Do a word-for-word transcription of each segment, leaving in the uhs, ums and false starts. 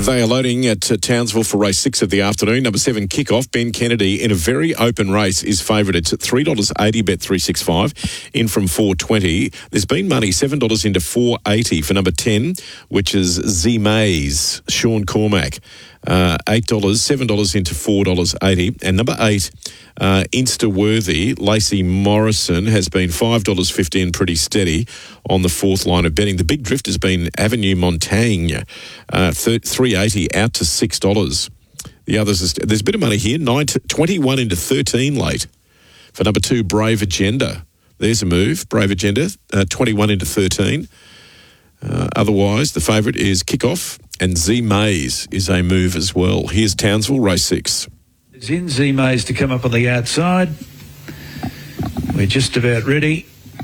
They are loading at uh, Townsville for race six of the afternoon. Number seven, Kickoff. Ben Kennedy in a very open race is favourite. It's at three dollars eighty, bet three sixty-five, in from four twenty. There's been money, seven dollars into four eighty for number ten, which is Z Mays, Sean Cormack. Uh, eight dollars, seven dollars into four dollars eighty. And number eight, uh, Insta-worthy, Lacey Morrison, has been five dollars fifty and pretty steady on the fourth line of betting. The big drift has been Avenue Montaigne, uh, three eighty out to six dollars. The others, is, there's a bit of money here, nine to, twenty-one into thirteen late for number two, Brave Agenda. There's a move, Brave Agenda, uh, twenty-one into thirteen. Uh, otherwise, the favourite is Kickoff, and Z Mays is a move as well. Here's Townsville, race six. It's in Z Mays to come up on the outside. We're just about ready.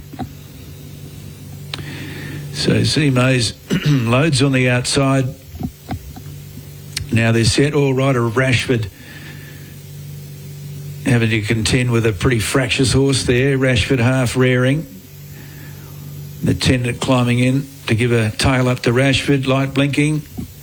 So Z Mays loads on the outside. Now they're set all right of Rashford having to contend with a pretty fractious horse there. Rashford half rearing. The attendant climbing in to give a tail up to Rashford, light blinking.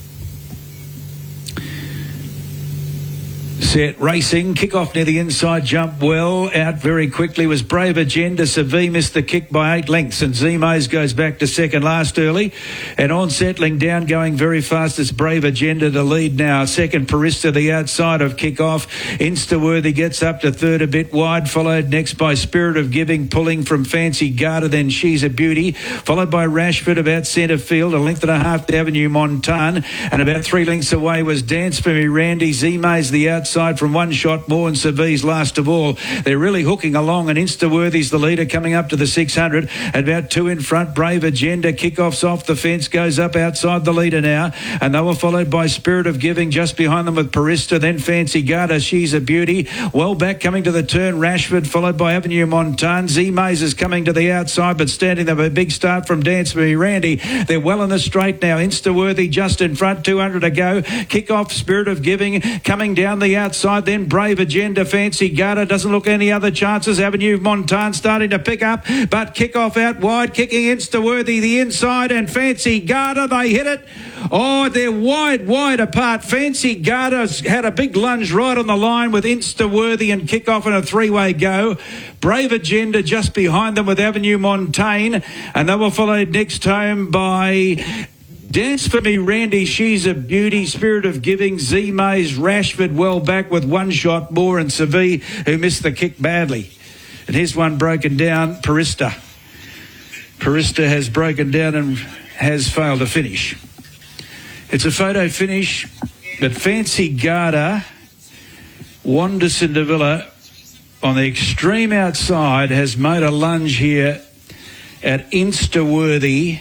Set, racing, kick off near the inside, jump well, out very quickly was Brave Agenda. Seville missed the kick by eight lengths, and Z Mays goes back to second last early. And on settling down, going very fast, it's Brave Agenda to lead now. Second, Parista, the outside of kick off. Insta-worthy gets up to third, a bit wide, followed next by Spirit of Giving, pulling from Fancy Garter, then She's a Beauty, followed by Rashford about centre field, a length and a half to Avenue Montaigne, and about three lengths away was Dance for Me Randy. Z Mays the outside from One Shot More, and Seville's last of all. They're really hooking along, and Insta-worthy's the leader coming up to the six hundred. About two in front, Brave Agenda. Kickoff's off the fence, goes up outside the leader now, and they were followed by Spirit of Giving just behind them with Parista, then Fancy Garter, She's a Beauty. Well back coming to the turn, Rashford, followed by Avenue Montaigne. Z Mays is coming to the outside, but standing there with a big start from Dance for Me Randy. They're well in the straight now. Insta-worthy just in front, two hundred to go. Kick-off, Spirit of Giving coming down the outside, then Brave Agenda, Fancy Garter, doesn't look any other chances. Avenue Montaigne starting to pick up, but kick-off out wide, kicking Insta-worthy the inside, and Fancy Garter, they hit it. Oh, they're wide, wide apart. Fancy Garter's had a big lunge right on the line with Insta-worthy and kick-off in a three-way go. Brave Agenda just behind them with Avenue Montaigne, and they were followed next home by Dance for Me Randy, She's a Beauty, Spirit of Giving, Z Mays, Rashford well back with One Shot More, and Seville, who missed the kick badly. And here's one broken down, Parista. Parista has broken down and has failed to finish. It's a photo finish, but Fancy Garter, Wanderson de Villa on the extreme outside has made a lunge here at Insta-worthy,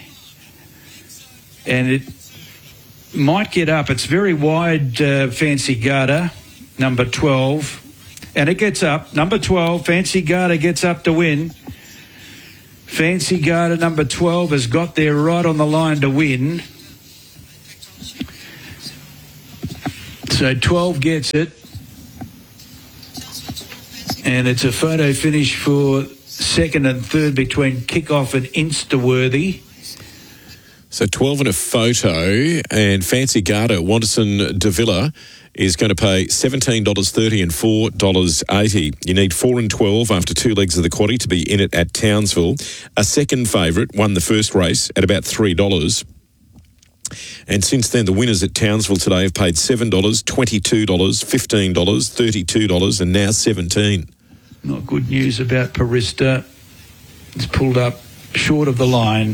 and it might get up. It's very wide, uh, Fancy Garter, number twelve. And it gets up. Number twelve, Fancy Garter gets up to win. Fancy Garter, number twelve, has got there right on the line to win. So twelve gets it. And it's a photo finish for second and third between Kickoff and Insta-worthy. So twelve and a photo, and Fancy Garter, Wanderson de Villa, is going to pay seventeen dollars thirty and four dollars eighty. You need four and twelve after two legs of the quaddie to be in it at Townsville. A second favourite won the first race at about three dollars. And since then, the winners at Townsville today have paid seven dollars, twenty-two dollars, fifteen dollars, thirty-two dollars, and now seventeen dollars. Not good news about Parista. It's pulled up short of the line.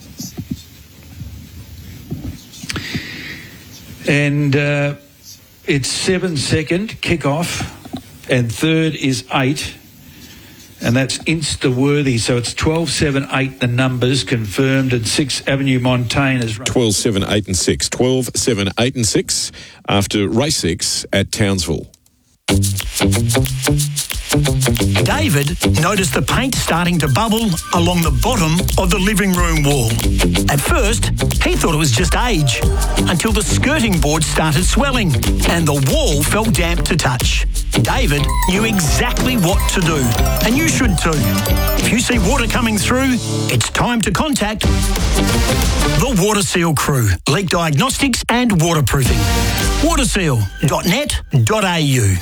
And uh, it's seven second kick-off, and third is eight, and that's Insta-worthy. So it's twelve, seven, eight, the numbers confirmed, and six Avenue Montaigne is right. twelve, seven, eight and six. twelve, seven, eight and six after race six at Townsville. David noticed the paint starting to bubble along the bottom of the living room wall. At first, he thought it was just age, until the skirting board started swelling and the wall felt damp to touch. David knew exactly what to do, and you should too. If you see water coming through, it's time to contact the Water Seal crew, leak diagnostics and waterproofing. waterseal dot net dot a u.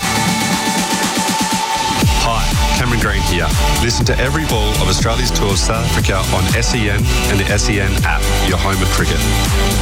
Hi, Cameron Green here. Listen to every ball of Australia's tour of South Africa on S E N and the S E N app, your home of cricket.